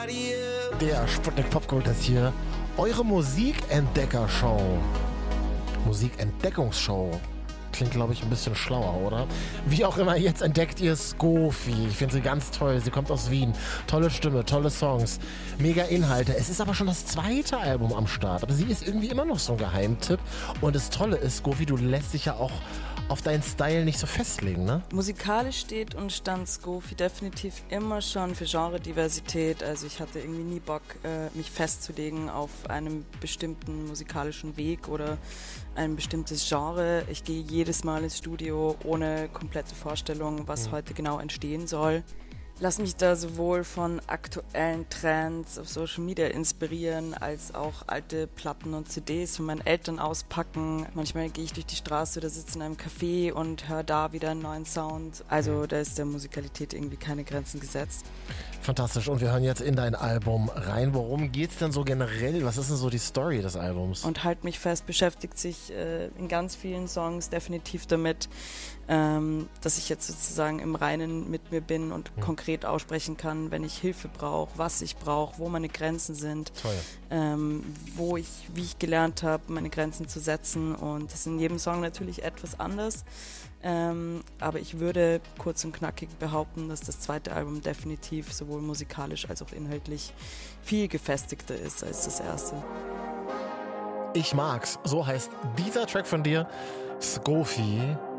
Der Sputnik Popkult ist hier. Eure Musikentdecker-Show. Musikentdeckungsshow. Klingt, glaube ich, ein bisschen schlauer, oder? Wie auch immer, jetzt entdeckt ihr Skofi. Ich finde sie ganz toll. Sie kommt aus Wien. Tolle Stimme, tolle Songs, mega Inhalte. Es ist aber schon das zweite Album am Start. Aber sie ist irgendwie immer noch so ein Geheimtipp. Und das Tolle ist, Skofi, du lässt dich ja auch auf deinen Style nicht so festlegen, ne? Musikalisch steht und stand Skofi definitiv immer schon für Genrediversität. Also ich hatte irgendwie nie Bock, mich festzulegen auf einem bestimmten musikalischen Weg oder ein bestimmtes Genre. Ich gehe jedes Mal ins Studio ohne komplette Vorstellung, was heute genau entstehen soll. Lass mich da sowohl von aktuellen Trends auf Social Media inspirieren, als auch alte Platten und CDs von meinen Eltern auspacken. Manchmal gehe ich durch die Straße oder sitze in einem Café und höre da wieder einen neuen Sound. Also da ist der Musikalität irgendwie keine Grenzen gesetzt. Fantastisch. Und wir hören jetzt in dein Album rein. Worum geht's denn so generell? Was ist denn so die Story des Albums? Und Halt mich fest beschäftigt sich in ganz vielen Songs definitiv damit, dass ich jetzt sozusagen im Reinen mit mir bin und konkret aussprechen kann, wenn ich Hilfe brauche, was ich brauche, wo meine Grenzen sind, wie ich gelernt habe, meine Grenzen zu setzen. Und das ist in jedem Song natürlich etwas anders. Aber ich würde kurz und knackig behaupten, dass das zweite Album definitiv sowohl musikalisch als auch inhaltlich viel gefestigter ist als das erste. Ich mag's. So heißt dieser Track von dir, Skofi.